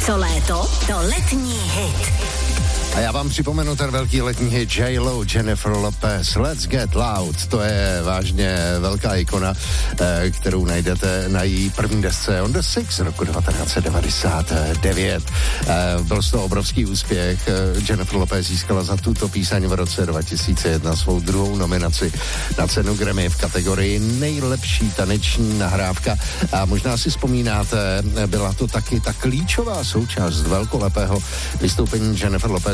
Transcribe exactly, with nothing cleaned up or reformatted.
Co léto, to letní hit. A já vám připomenu ten velký letní hit J-Lo, Jennifer Lopez, Let's Get Loud. To je vážně velká ikona, kterou najdete na její první desce On The Six roku devatenáct set devadesát devět. Byl z toho obrovský úspěch. Jennifer Lopez získala za tuto píseň v roce dva tisíce jedna svou druhou nominaci na cenu Grammy v kategorii nejlepší taneční nahrávka. A možná si vzpomínáte, byla to taky ta klíčová součást velkolepého vystoupení Jennifer Lopez